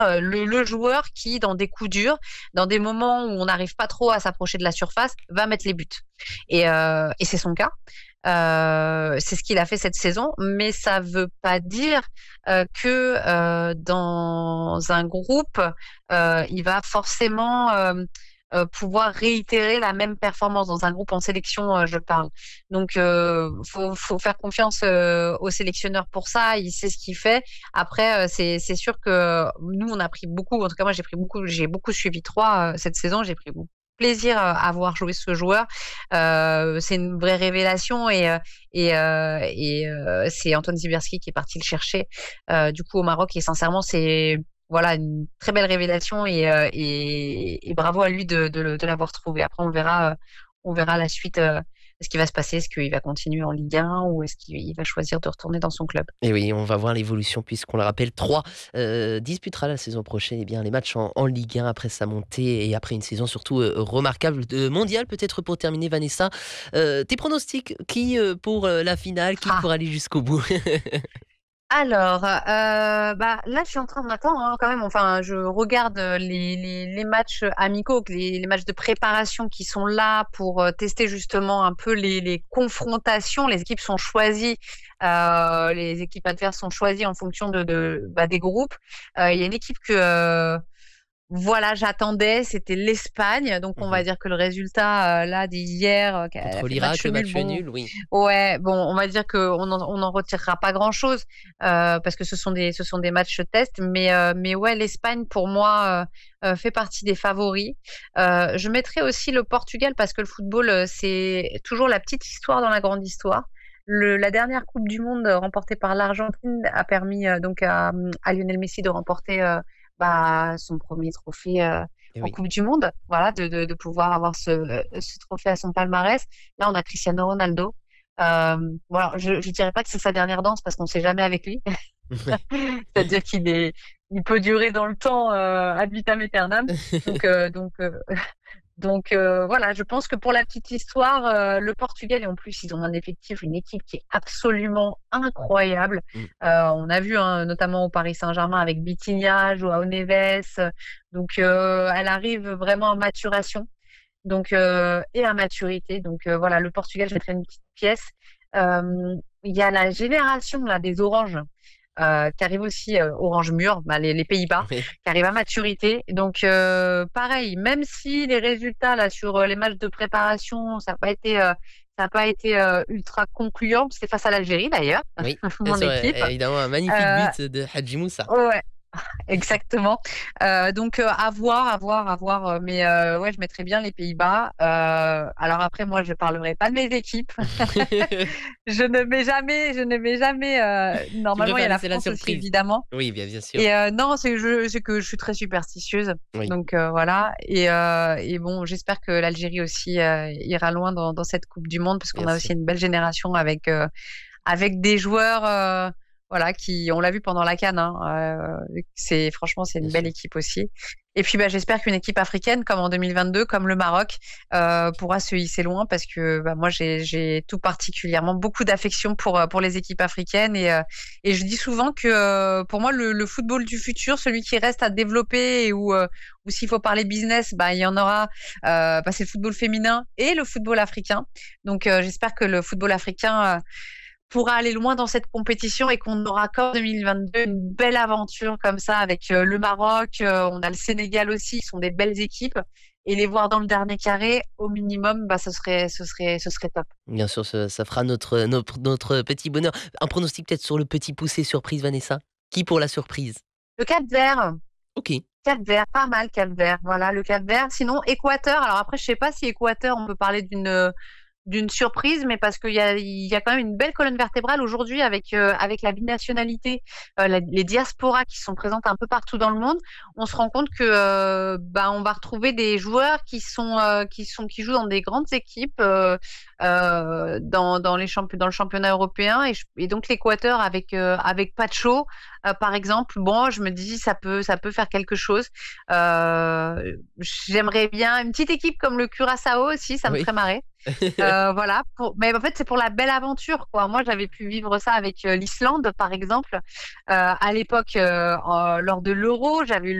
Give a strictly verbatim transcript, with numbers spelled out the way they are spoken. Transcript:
heu, le le joueur qui, dans des coups durs, dans des moments où on n'arrive pas trop à s'approcher de la surface, va mettre les buts et heu et c'est son cas. Heu, c'est ce qu'il a fait cette saison, mais ça veut pas dire, heu, que, heu, dans un groupe, heu, il va forcément, hem, heu, pouvoir réitérer la même performance dans un groupe en sélection, heu, je parle. Donc heu, faut faut faire confiance, heu, au sélectionneur pour ça, il sait ce qu'il fait. Après, heu, c'est c'est sûr que nous, on a pris beaucoup en tout cas moi j'ai pris beaucoup j'ai beaucoup suivi Troyes, heu, cette saison, j'ai pris beaucoup plaisir, heu, à voir jouer ce joueur. Heu, c'est une vraie révélation et heu et heu et heu, c'est Antoine Sibierski qui est parti le chercher, heu, du coup au Maroc et sincèrement c'est voilà une très belle révélation et heu et et bravo à lui de de le de l'avoir trouvé. Après on verra, heu, on verra la suite, heu, ce qui va se passer. Est-ce qu'il va continuer en Ligue un ou est-ce qu'il va choisir de retourner dans son club? Et oui, on va voir l'évolution puisqu'on le rappelle, Troyes heu, disputera la saison prochaine, eh bien, les matchs en en Ligue un après sa montée et après une saison surtout, heu, remarquable de mondial. Peut-être pour terminer, Vanessa, heu, tes pronostics? Qui, heu, pour, heu, la finale? Qui Ah! pour aller jusqu'au bout? Alors, heu, bah, là, je suis en train d'attendre, hein, quand même, enfin, je regarde, heu, les les les matchs amicaux, que les les matchs de préparation qui sont là pour, heu, tester justement un peu les les confrontations. Les équipes sont choisies, heu, les équipes adverses sont choisies en fonction de de, bah, des groupes. Heu, il y a une équipe que, heu, voilà, j'attendais, c'était l'Espagne. Donc on Mmh va mh. dire que le résultat, heu, là, d'hier, heu, qu'elle a Contre fait l'Irak, match le nul, match bon nul, oui. ouais, bon, on va dire qu'on n'en on n'en retirera pas grand-chose, heu, parce que ce sont des ce sont des matchs tests. Mais heu, mais ouais, l'Espagne pour moi, heu heu, fait partie des favoris. Heu, je mettrais aussi le Portugal parce que le football, heu, c'est toujours la petite histoire dans la grande histoire. Le la dernière coupe du monde, heu, remportée par l'Argentine a permis, heu, donc à, mmh, à Lionel Messi de remporter, heu, bah, son premier trophée, heu, Et en oui. coupe du monde. Voilà, de de de pouvoir avoir ce, heu, ce trophée à son palmarès. Là, on a Cristiano Ronaldo. Hem, bon alors je je dirais pas que c'est sa dernière danse parce qu'on sait jamais avec lui. Mouais. C'est-à-dire qu'il est il peut durer dans le temps, heu, ad vitam aeternam. Donc heu donc heu donc heu, voilà, je pense que pour la petite histoire, heu, le Portugal et en plus ils ont un effectif, une équipe qui est absolument incroyable. Mmh. Heu, on a vu, hein, notamment au Paris Saint-Germain avec Vitinha, Joao Neves, heu, donc heu, elle arrive vraiment en maturation. Donc heu et à maturité. Donc heu, voilà, le Portugal, je mettrais une petite pièce. Hem, il y a la génération là des oranges, heu, qui arrive aussi, heu, orange mûr, bah, les les Pays-Bas, Oui. qui arrivent à maturité. Donc heu, pareil, même si les résultats là sur, heu, les matchs de préparation, ça a pas été, heu, ça a pas été, heu, ultra concluant. C'était face à l'Algérie d'ailleurs, Oui, bien mon sûr, é équipe. évidemment un magnifique Heu but de Hadji Moussa. ouais, exactement. Heu, donc heu, à voir, à voir, à voir, heu, mais heu, ouais, je mettrais bien les Pays-Bas. Heu, alors après moi, je parlerai pas de mes équipes. Je ne mets jamais je ne mets jamais, heu Tu normalement il y a préfères la laisser la France aussi surprise? évidemment Oui, bien bien sûr. et heu, non, c'est je c'est que je suis très superstitieuse. Oui. Donc heu, voilà et heu et bon, j'espère que l'Algérie aussi, heu, ira loin dans dans cette coupe du monde parce qu'on Bien a sûr. aussi une belle génération avec, heu, avec des joueurs, heu, voilà, qui on l'a vu pendant la CAN, hein, heu, c'est franchement, c'est Bien une belle sûr. équipe aussi. Et puis, bah, j'espère qu'une équipe africaine comme en deux mille vingt-deux, comme le Maroc, heu, pourra se hisser loin parce que, bah, moi j'ai j'ai tout particulièrement beaucoup d'affection pour, heu, pour les équipes africaines et heu et je dis souvent que, heu, pour moi le le football du futur, celui qui reste à développer et où, heu, où s'il faut parler business, bah, il y en aura, heu, bah, c'est le football féminin et le football africain. Donc heu, j'espère que le football africain, heu, pourra aller loin dans cette compétition et qu'on aura comme deux mille vingt-deux une belle aventure comme ça avec, heu, le Maroc, heu, on a le Sénégal aussi, qui sont des belles équipes et les voir dans le dernier carré au minimum, bah, ce serait ce serait ce serait top. Bien sûr, ce ça fera notre, heu, notre notre petit bonheur. Un pronostic peut-être sur le petit poussé surprise, Vanessa? Qui pour la surprise? Le Cap-Vert. OK. Cap-Vert, pas mal Cap-Vert, voilà le Cap-Vert. Sinon Équateur, alors après je sais pas si Équateur, on peut parler d'une, heu, d'une surprise, mais parce qu'il y a il y a quand même une belle colonne vertébrale aujourd'hui avec, heu, avec la binationalité, heu, la les diasporas qui sont présentes un peu partout dans le monde. On se rend compte que, heu, bah, on va retrouver des joueurs qui sont, heu, qui sont qui jouent dans des grandes équipes, heu heu, dans dans les champ dans le championnat européen et j et donc l'Équateur avec, heu, avec Pacho, heu, par exemple, bon, je me dis: «Ça peut ça peut faire quelque chose». Heu, j'aimerais bien une petite équipe comme le Curaçao aussi, ça me Oui. ferait marrer. Euh, voilà. Pour... Mais en fait, c'est pour la belle aventure, quoi. Moi, j'avais pu vivre ça avec euh, l'Islande, par exemple. Euh, à l'époque, euh, en- lors de l'Euro, j'avais eu